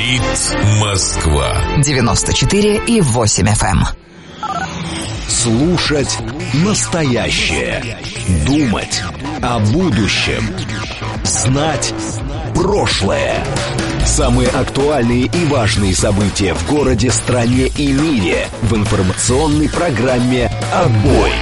Москва 94,8 FM. Слушать настоящее. Думать о будущем. Знать прошлое. Самые актуальные и важные события в городе, стране и мире в информационной программе «Отбой».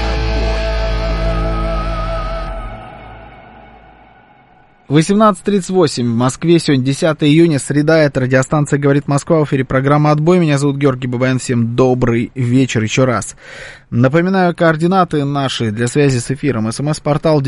18:38 в Москве. Сегодня 10 июня, среда. Это радиостанция «Говорит Москва». В эфире программа «Отбой». Меня зовут Георгий Бабаян. Всем добрый вечер еще раз. Напоминаю, координаты наши для связи с эфиром. СМС-портал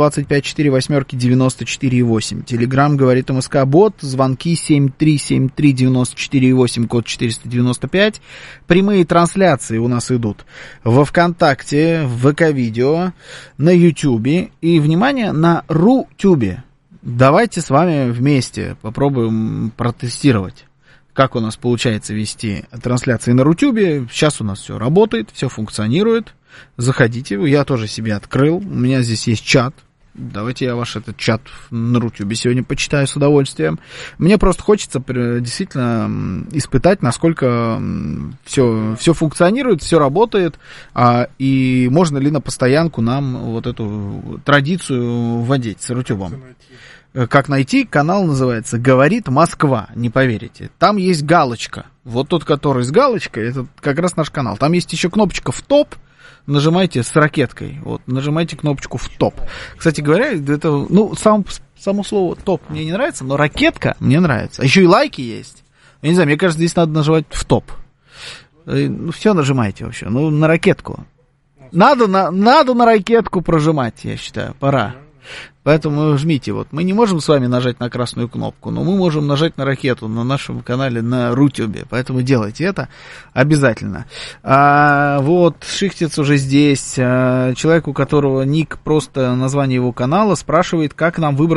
925-48-94-8. Телеграм «Говорит МСК» бот. Звонки 7373-94-8, код 495. Прямые трансляции у нас идут во ВКонтакте, в ВК-видео, на Ютубе и, внимание, на Рутюбе. Давайте с вами вместе попробуем протестировать, как у нас получается вести трансляции на Рутюбе. Сейчас у нас все работает, все функционирует. Заходите, я тоже себе открыл. У меня здесь есть чат. Давайте я ваш этот чат на Рутюбе сегодня почитаю с удовольствием. Мне просто хочется действительно испытать, насколько все функционирует, все работает, и можно ли на постоянку нам вот эту традицию вводить с Рутюбом. Как найти? Канал называется «Говорит Москва», не поверите. Там есть галочка. Вот тот, который с галочкой, это как раз наш канал. Там есть еще кнопочка «В топ». Нажимайте с ракеткой. Вот, нажимайте кнопочку «В топ». Кстати говоря, это, само слово «топ» мне не нравится, но ракетка мне нравится. А еще и лайки есть. Я не знаю, мне кажется, здесь надо нажимать «В топ». Все нажимайте вообще. На ракетку. Надо на ракетку прожимать, я считаю. Пора. Поэтому жмите. Вот. Мы не можем с вами нажать на красную кнопку, но мы можем нажать на ракету на нашем канале на Рутюбе. Поэтому делайте это обязательно. Вот, Шихтец уже здесь. Человек, у которого ник просто название его канала, спрашивает, как нам выбрать